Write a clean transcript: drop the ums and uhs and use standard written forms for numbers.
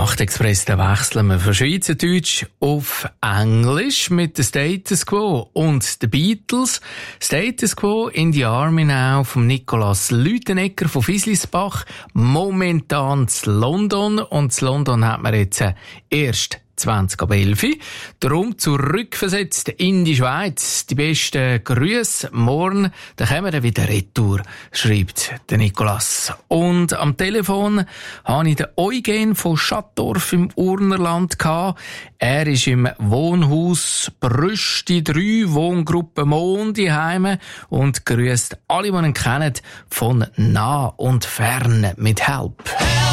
Nachtexpress, da wechseln wir von Schweizerdeutsch auf Englisch mit der Status Quo und den Beatles. Status Quo in the Army Now von Nicolas Lütenegger von Fislisbach. Momentan zu London. Und zu London hat man jetzt erst 20.11 Darum zurückversetzt in die Schweiz. Die besten Grüße. Morgen, dann kommen wir wieder retour, schreibt der Nicolas. Und am Telefon habe ich den Eugen von Schattdorf im Urnerland gehabt. Er ist im Wohnhaus Brüsti 3, Wohngruppe Mondi heime und grüßt alle, die ihn kennen, von nah und fern mit Help.